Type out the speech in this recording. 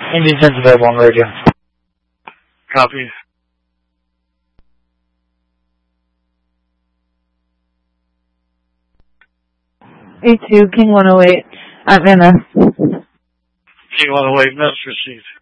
Indian 10's available on the radio. Copy. A2, King 108, at Van Ness. King 108, message received.